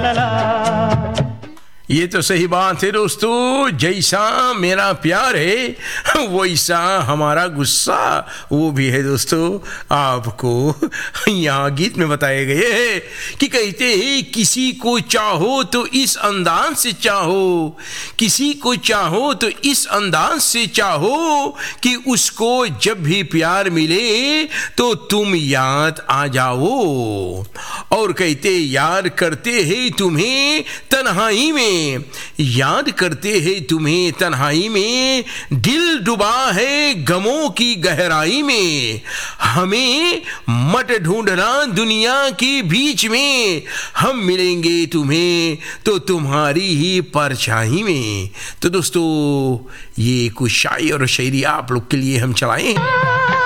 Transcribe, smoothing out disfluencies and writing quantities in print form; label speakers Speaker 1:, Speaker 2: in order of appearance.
Speaker 1: ला ला।
Speaker 2: ये तो सही बात है दोस्तों, जैसा मेरा प्यार है वैसा हमारा गुस्सा वो भी है दोस्तों। आपको यहाँ गीत में बताए गए हैं कि कहते हैं किसी को चाहो तो इस अंदाज से चाहो, किसी को चाहो तो इस अंदाज से चाहो कि उसको जब भी प्यार मिले तो तुम याद आ जाओ। और कहते याद करते हैं तुम्हें तन्हाई में, याद करते हैं तुम्हें तन्हाई में, दिल डूबा है गमों की गहराई में। हमें मत ढूंढना दुनिया के बीच में, हम मिलेंगे तुम्हें तो तुम्हारी ही परछाई में। तो दोस्तों ये कुछ शायरी और शायरी आप लोग के लिए हम चलाए हैं।